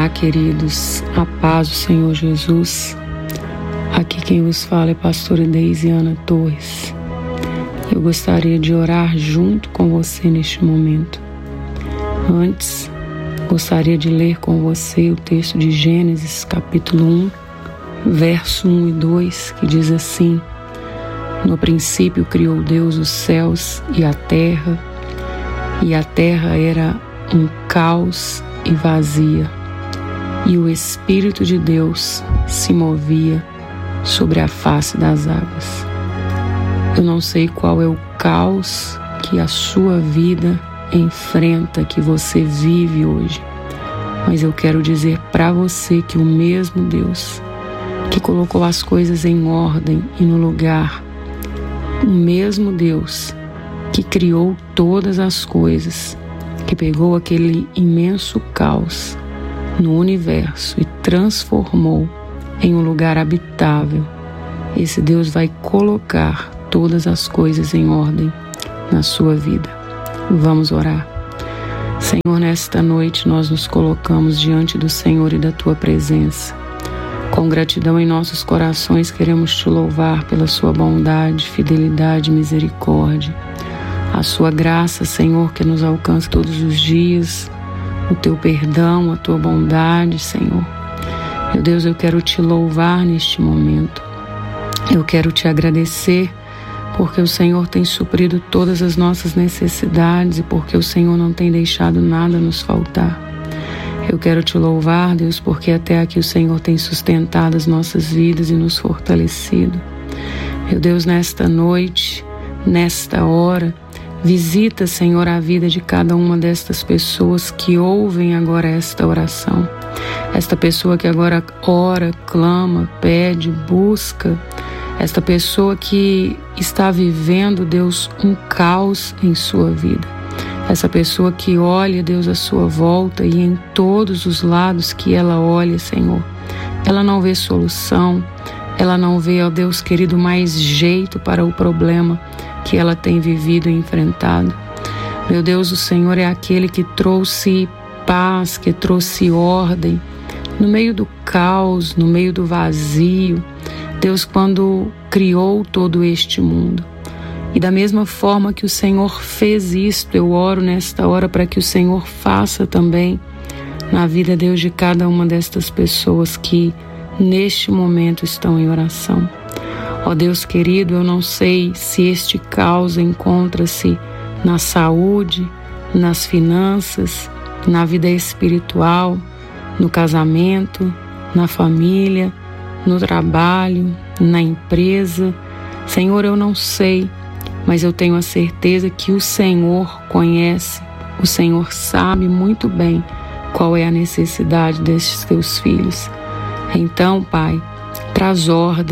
Olá, queridos, a paz do Senhor Jesus. Aqui quem vos fala é pastora Deisiana Torres. Eu gostaria de orar junto com você neste momento. Antes, gostaria de ler com você o texto de Gênesis capítulo 1, verso 1 e 2, que diz assim: No princípio criou Deus os céus e a terra era um caos e vazia, e o Espírito de Deus se movia sobre a face das águas. Eu não sei qual é o caos que a sua vida enfrenta, que você vive hoje, mas eu quero dizer para você que o mesmo Deus que colocou as coisas em ordem e no lugar, o mesmo Deus que criou todas as coisas, que pegou aquele imenso caos no universo e transformou em um lugar habitável, esse Deus vai colocar todas as coisas em ordem na sua vida. Vamos orar. Senhor, nesta noite nós nos colocamos diante do Senhor e da Tua presença. Com gratidão em nossos corações queremos Te louvar pela Sua bondade, fidelidade e misericórdia. A Sua graça, Senhor, que nos alcança todos os dias, o Teu perdão, a Tua bondade, Senhor. Meu Deus, eu quero Te louvar neste momento. Eu quero Te agradecer porque o Senhor tem suprido todas as nossas necessidades e porque o Senhor não tem deixado nada nos faltar. Eu quero Te louvar, Deus, porque até aqui o Senhor tem sustentado as nossas vidas e nos fortalecido. Meu Deus, nesta noite, nesta hora, visita, Senhor, a vida de cada uma destas pessoas que ouvem agora esta oração. Esta pessoa que agora ora, clama, pede, busca. Esta pessoa que está vivendo, Deus, um caos em sua vida. Essa pessoa que olha, Deus, à sua volta e em todos os lados que ela olha, Senhor, ela não vê solução, ela não vê, ó Deus querido, mais jeito para o problema que ela tem vivido e enfrentado. Meu Deus, o Senhor é aquele que trouxe paz, que trouxe ordem no meio do caos, no meio do vazio. Deus, quando criou todo este mundo. E da mesma forma que o Senhor fez isto, eu oro nesta hora para que o Senhor faça também na vida, Deus, de cada uma destas pessoas que neste momento estão em oração. Ó Deus querido, eu não sei se este caos encontra-se na saúde, nas finanças, na vida espiritual, no casamento, na família, no trabalho, na empresa. Senhor, eu não sei, mas eu tenho a certeza que o Senhor conhece, o Senhor sabe muito bem qual é a necessidade destes teus filhos. Então, Pai, traz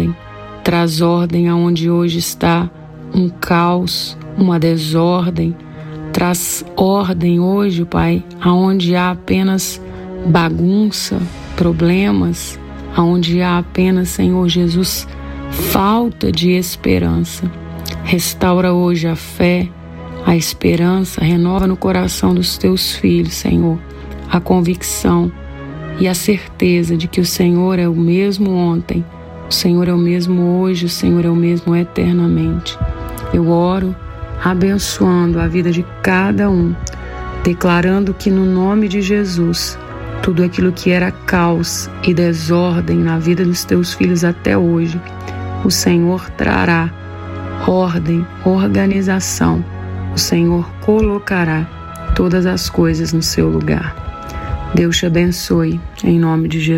ordem aonde hoje está um caos, uma desordem. Traz ordem hoje, Pai, aonde há apenas bagunça, problemas, aonde há apenas, Senhor Jesus, falta de esperança. Restaura hoje a fé, a esperança, renova no coração dos teus filhos, Senhor, a convicção e a certeza de que o Senhor é o mesmo ontem, o Senhor é o mesmo hoje, o Senhor é o mesmo eternamente. Eu oro abençoando a vida de cada um, declarando que no nome de Jesus, tudo aquilo que era caos e desordem na vida dos teus filhos até hoje, o Senhor trará ordem, organização. O Senhor colocará todas as coisas no seu lugar. Deus te abençoe, em nome de Jesus.